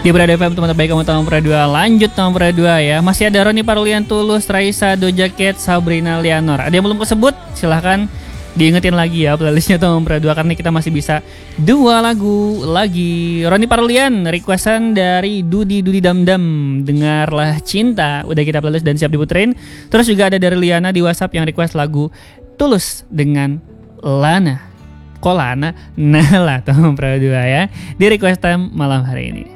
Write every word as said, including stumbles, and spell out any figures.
Di Berada F M teman terbaik kamu nomor dua. Lanjut nomor dua ya. Masih ada Roni Parlian, Tulus, Raisa, Doja Cat, Sabrina Leonor. Ada yang belum kesebut? Silahkan diingetin lagi ya playlistnya nomor dua, karena kita masih bisa dua lagu lagi. Roni Parlian requestan dari Dudi Dudi Damdam, Dengarlah Cinta, udah kita playlist dan siap diputerin. Terus juga ada dari Liana di WhatsApp yang request lagu Tulus dengan Lana. Kok Lana? Nah lah nomor dua ya, di request time malam hari ini.